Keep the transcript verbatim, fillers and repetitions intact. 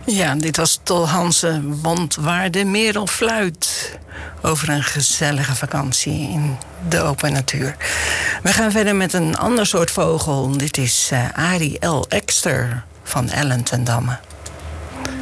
Ja, dit was Tol Hansen, want waar de merel fluit. Over een gezellige vakantie in de open natuur. We gaan verder met een ander soort vogel. Dit is uh, Arie L. Ekster van Ellen ten Damme.